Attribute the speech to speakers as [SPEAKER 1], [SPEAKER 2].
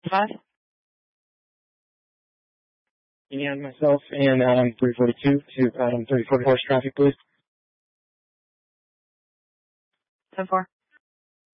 [SPEAKER 1] 5.
[SPEAKER 2] You need myself and 342 to 3040 horse traffic, please.
[SPEAKER 1] 10-4.